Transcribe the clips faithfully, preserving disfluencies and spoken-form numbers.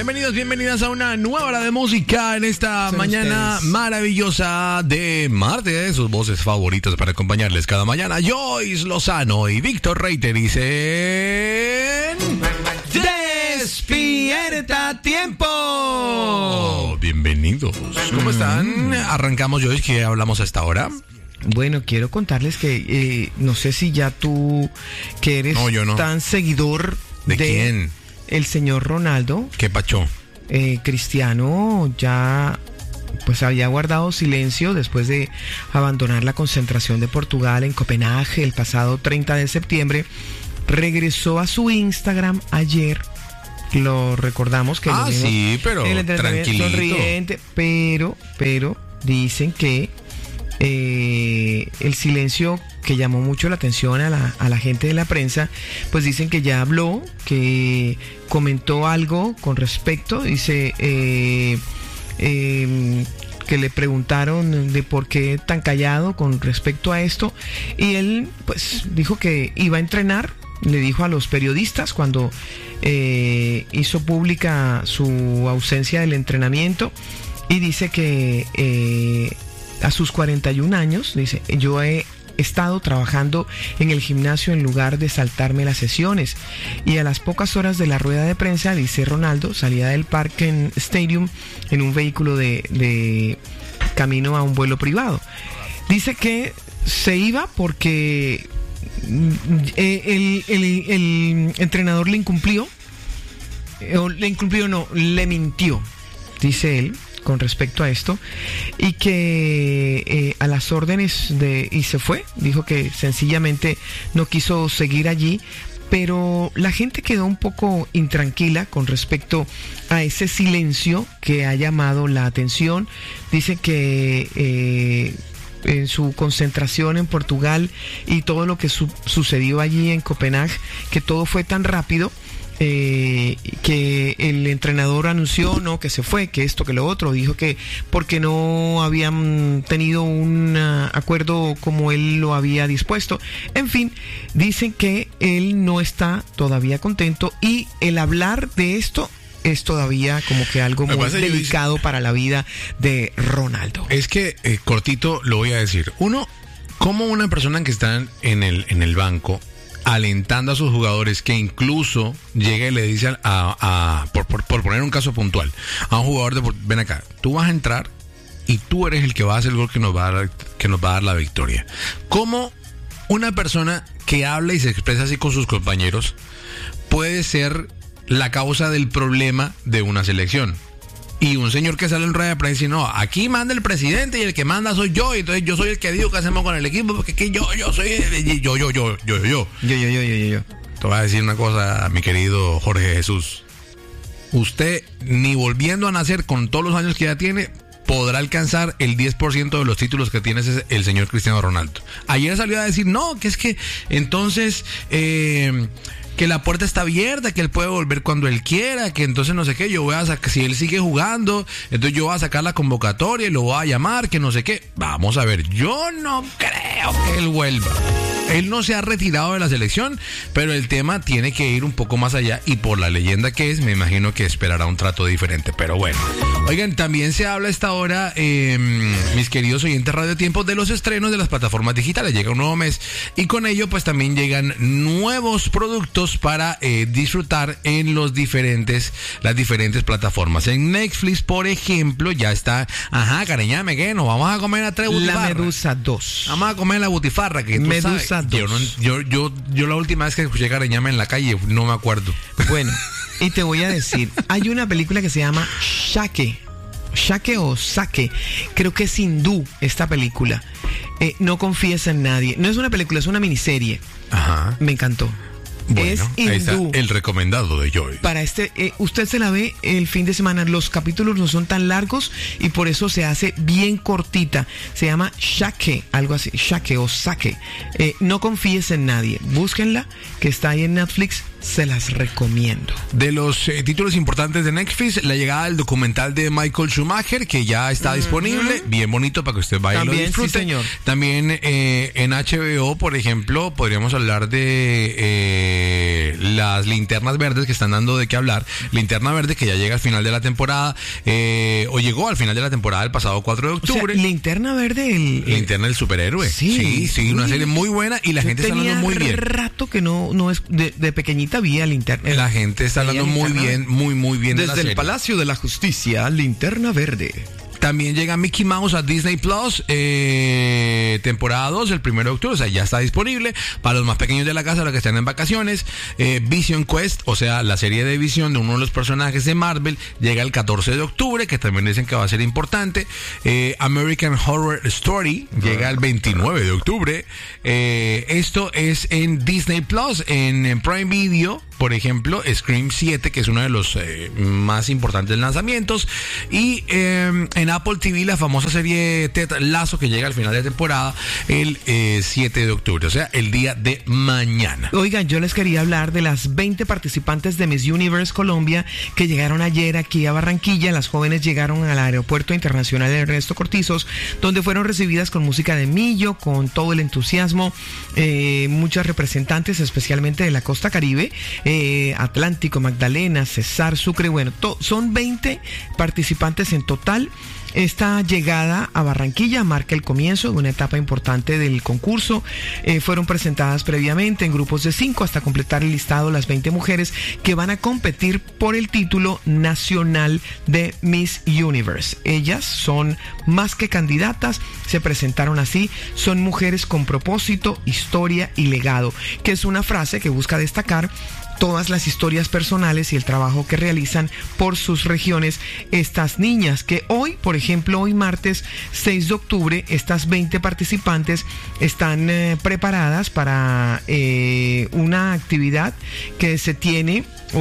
Bienvenidos, bienvenidas a una nueva hora de música en esta Son mañana ustedes. maravillosa de martes. Sus voces favoritas para acompañarles cada mañana. Joyce Lozano y Víctor Reiter dicen... ¡Despierta a tiempo! Bienvenidos. ¿Cómo están? Arrancamos, Joyce, ¿qué hablamos a esta hora? Bueno, quiero contarles que eh, no sé si ya tú, que eres No, yo no. tan seguidor ¿De quién? el señor Ronaldo, ¿Qué pacho? eh, Cristiano ya pues había guardado silencio después de abandonar la concentración de Portugal en Copenhague el pasado treinta de septiembre. Regresó a su Instagram ayer. Lo recordamos que Ah, lo vimos sí, pero en el entrenamiento tranquilito. sonriente, pero, pero dicen que eh, el silencio que llamó mucho la atención a la, a la gente de la prensa, pues dicen que ya habló, que comentó algo con respecto, dice eh, eh, que le preguntaron de por qué tan callado con respecto a esto, y él pues dijo que iba a entrenar. Le dijo a los periodistas cuando eh, hizo pública su ausencia del entrenamiento, y dice que eh, a sus cuarenta y un años, dice, yo he estado trabajando en el gimnasio en lugar de saltarme las sesiones. Y a las pocas horas de la rueda de prensa, dice Ronaldo, salía del Parken Stadium en un vehículo de, de camino a un vuelo privado. Dice que se iba porque el, el, el entrenador le incumplió, o le incumplió no, le mintió, dice él, con respecto a esto, y que eh, a las órdenes de, y se fue, dijo que sencillamente no quiso seguir allí. Pero la gente quedó un poco intranquila con respecto a ese silencio que ha llamado la atención. Dice que eh, en su concentración en Portugal y todo lo que su- sucedió allí en Copenhague, que todo fue tan rápido, eh, que el entrenador anunció no que se fue, que esto, que lo otro, dijo que porque no habían tenido un uh, acuerdo como él lo había dispuesto. En fin, dicen que él no está todavía contento, y el hablar de esto es todavía como que algo Me muy pasa, yo delicado dice- para la vida de Ronaldo. Es que, eh, cortito, lo voy a decir. Uno, como una persona que está en el, en el banco alentando a sus jugadores, que incluso llega y le dice a, a- por, por, por poner un caso puntual, a un jugador de, por- ven acá, tú vas a entrar y tú eres el que va a hacer el gol que nos va a dar, que nos va a dar la victoria. Como una persona que habla y se expresa así con sus compañeros puede ser la causa del problema de una selección. Y un señor que sale en rueda de prensa y no, aquí manda el presidente y el que manda soy yo, y entonces yo soy el que digo qué hacemos con el equipo, porque es que yo, yo soy, el- yo, yo, yo, yo, yo, yo. Yo, yo, yo, yo, yo, yo. Te voy a decir una cosa, mi querido Jorge Jesús. Usted, ni volviendo a nacer con todos los años que ya tiene, podrá alcanzar el diez por ciento de los títulos que tiene ese- el señor Cristiano Ronaldo. Ayer salió a decir, no, que es que entonces... Eh, que la puerta está abierta, que él puede volver cuando él quiera, que entonces no sé qué, yo voy a sacar, si él sigue jugando, entonces yo voy a sacar la convocatoria y lo voy a llamar, que no sé qué. Vamos a ver, yo no creo que él vuelva. Él no se ha retirado de la selección, pero el tema tiene que ir un poco más allá, y por la leyenda que es, me imagino que esperará un trato diferente, pero bueno. Oigan, también se habla a esta hora, eh, mis queridos oyentes Radio Tiempo, de los estrenos de las plataformas digitales. Llega un nuevo mes y con ello pues también llegan nuevos productos para eh, disfrutar en los diferentes, las diferentes plataformas. En Netflix, por ejemplo, ya está, ajá, cariñame, ¿qué? Nos vamos a comer a tres La butifarras. Medusa dos. Vamos a comer la butifarra, que tú Medusa sabes. Yo, no- dos. yo, yo, yo la última vez que escuché cariñame en la calle, no me acuerdo. Bueno, y te voy a decir, hay una película que se llama Shake. Shake o Sake, creo que es hindú esta película. Eh, no confíes en nadie. No es una película, es una miniserie. Ajá. Me encantó. Bueno, es ahí está hindú. el recomendado de Joy. Para este, eh, usted se la ve el fin de semana. Los capítulos no son tan largos y por eso se hace bien cortita. Se llama Shake, algo así, Shake o Sake. Eh, no confíes en nadie. Búsquenla, que está ahí en Netflix. se las recomiendo. De los eh, títulos importantes de Netflix, la llegada del documental de Michael Schumacher, que ya está uh-huh. disponible, bien bonito para que usted vaya y lo disfrute. Sí, señor. También eh, en H B O, por ejemplo, podríamos hablar de eh, las linternas verdes que están dando de qué hablar. Linterna verde que ya llega al final de la temporada, eh, o llegó al final de la temporada el pasado cuatro de octubre. O sea, Linterna verde, el, el... Linterna del superhéroe. Sí, sí, sí, una serie muy buena y la Yo gente está hablando muy bien. rato que no, no es de, de pequeñita vía Linterna. La gente está hablando muy bien, muy, muy bien. Desde de la el serie. Palacio de la Justicia, Linterna verde. También llega Mickey Mouse a Disney Plus, eh, temporada dos, el primero de octubre, o sea, ya está disponible para los más pequeños de la casa, los que están en vacaciones. eh, Vision Quest, o sea, la serie de visión de uno de los personajes de Marvel, llega el catorce de octubre, que también dicen que va a ser importante. eh, American Horror Story llega el veintinueve de octubre. eh, esto es en Disney Plus. En, en Prime Video, por ejemplo, Scream siete, que es uno de los eh, más importantes lanzamientos. Y eh, en Apple T V, la famosa serie Ted Lasso, que llega al final de temporada el eh, siete de octubre, o sea, el día de mañana. Oigan, yo les quería hablar de las veinte participantes de Miss Universe Colombia que llegaron ayer aquí a Barranquilla. Las jóvenes llegaron al Aeropuerto Internacional de Ernesto Cortizos, donde fueron recibidas con música de millo, con todo el entusiasmo. Eh, muchas representantes, especialmente de la costa Caribe, eh, Atlántico, Magdalena, Cesar, Sucre, bueno, to- son veinte participantes en total. Esta llegada a Barranquilla marca el comienzo de una etapa importante del concurso. Eh, fueron presentadas previamente en grupos de cinco hasta completar el listado las veinte mujeres que van a competir por el título nacional de Miss Universe. Ellas son más que candidatas, se presentaron así, son mujeres con propósito, historia y legado, que es una frase que busca destacar todas las historias personales y el trabajo que realizan por sus regiones estas niñas, que hoy, por ejemplo, hoy martes seis de octubre, estas veinte participantes están eh, preparadas para eh, una actividad que se tiene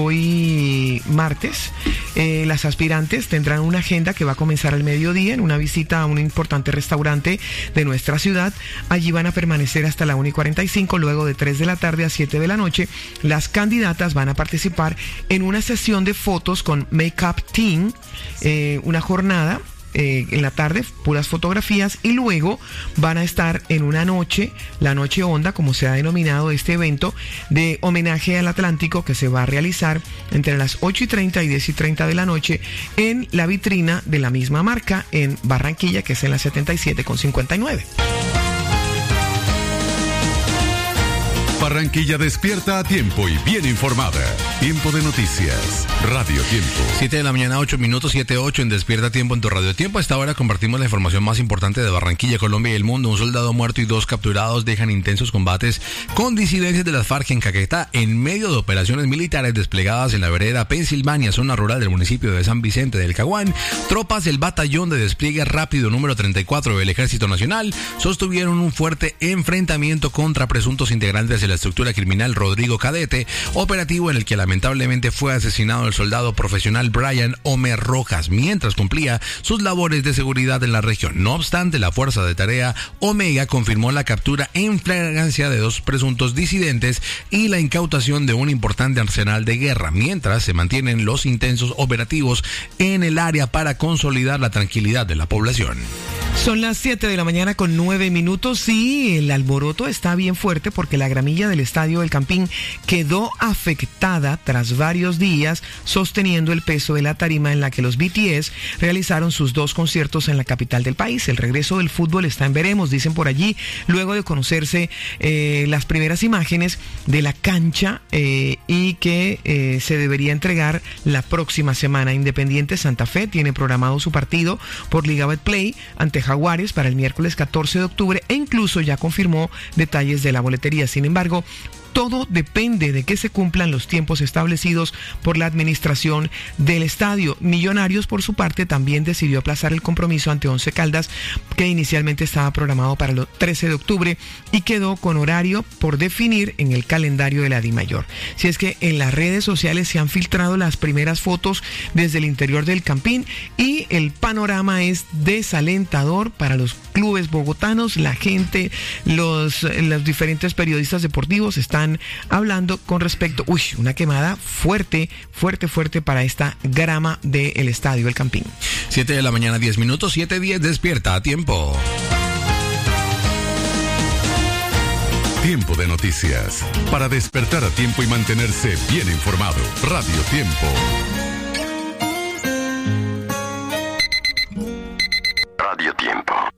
hoy martes. Eh, las aspirantes tendrán una agenda que va a comenzar al mediodía en una visita a un importante restaurante de nuestra ciudad. Allí van a permanecer hasta la una y cuarenta y cinco, luego de tres de la tarde a siete de la noche. Las candidatas van a participar en una sesión de fotos con Makeup Team, eh, una jornada Eh, en la tarde, puras fotografías, y luego van a estar en una noche, la Noche Honda, como se ha denominado este evento, de homenaje al Atlántico, que se va a realizar entre las ocho y treinta y diez y treinta de la noche en la vitrina de la misma marca en Barranquilla, que es en la setenta y siete con cincuenta y nueve. Barranquilla despierta a tiempo y bien informada. Tiempo de noticias. Radio Tiempo. siete de la mañana, ocho minutos, siete ocho en Despierta Tiempo en tu Radio Tiempo. A esta hora compartimos la información más importante de Barranquilla, Colombia y el mundo. Un soldado muerto y dos capturados dejan intensos combates con disidencias de las FARC en Caquetá en medio de operaciones militares desplegadas en la vereda Pensilvania, zona rural del municipio de San Vicente del Caguán. Tropas del batallón de despliegue rápido número treinta y cuatro del Ejército Nacional sostuvieron un fuerte enfrentamiento contra presuntos integrantes de la estructura criminal Rodrigo Cadete, operativo en el que lamentablemente fue asesinado el soldado profesional Brian Homer Rojas mientras cumplía sus labores de seguridad en la región. No obstante, la Fuerza de Tarea Omega confirmó la captura en flagrancia de dos presuntos disidentes y la incautación de un importante arsenal de guerra, mientras se mantienen los intensos operativos en el área para consolidar la tranquilidad de la población. Son las siete de la mañana con nueve minutos y el alboroto está bien fuerte porque la gramilla del estadio del Campín quedó afectada tras varios días sosteniendo el peso de la tarima en la que los B T S realizaron sus dos conciertos en la capital del país. El regreso del fútbol está en veremos, dicen por allí, luego de conocerse eh, las primeras imágenes de la cancha eh, y que eh, se debería entregar la próxima semana. Independiente Santa Fe tiene programado su partido por Liga Betplay ante Jaguares para el miércoles catorce de octubre e incluso ya confirmó detalles de la boletería. Sin embargo, todo depende de que se cumplan los tiempos establecidos por la administración del estadio. Millonarios, por su parte, también decidió aplazar el compromiso ante Once Caldas, que inicialmente estaba programado para el trece de octubre y quedó con horario por definir en el calendario de la DIMAYOR. Si es que en las redes sociales se han filtrado las primeras fotos desde el interior del Campín y el panorama es desalentador para los clubes bogotanos. La gente, los, los diferentes periodistas deportivos están están hablando con respecto, uy, una quemada fuerte, fuerte, fuerte para esta grama del estadio El Campín. siete de la mañana, diez minutos, siete diez, despierta a tiempo. Tiempo de noticias. Para despertar a tiempo y mantenerse bien informado. Radio Tiempo. Radio Tiempo.